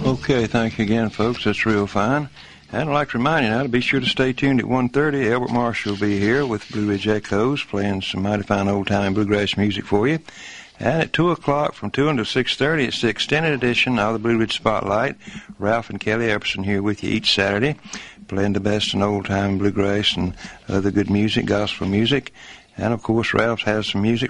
Okay, thank you again, folks. That's real fine. And I'd like to remind you now to be sure to stay tuned at 1:30. Albert Marshall will be here with Blue Ridge Echoes, playing some mighty fine old-time bluegrass music for you. And at 2 o'clock, from 2 until 6:30, it's the extended edition of the Blue Ridge Spotlight. Ralph and Kelly Epperson here with you each Saturday, playing the best in old-time bluegrass and other good music, gospel music. And, of course, Ralph has some music